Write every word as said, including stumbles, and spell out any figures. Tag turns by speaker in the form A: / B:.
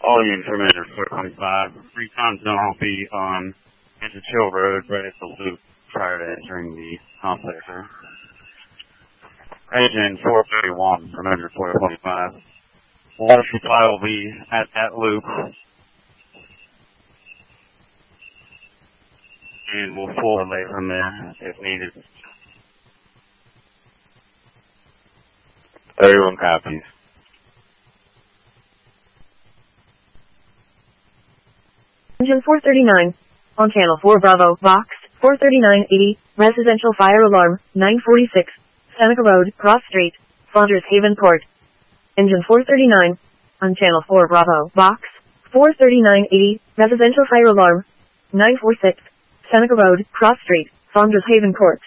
A: All units Commander four twenty-five. Recon zone will be on Interchill Road, right at the loop prior to entering the complex. Agent four thirty-one, Commander four twenty-five. Water supply will be at that loop. And we'll pull relay from there if needed.
B: thirty-one copies.
C: Engine four thirty-nine. On channel four Bravo, box, four thirty-nine eighty, residential fire alarm, nine forty-six, Seneca Road, Cross Street, Founders Haven Port. Engine four thirty-nine. On channel four Bravo, box, four thirty-nine eighty, residential fire alarm, nine forty-six, Seneca Road, Cross Street, Founders Haven Port.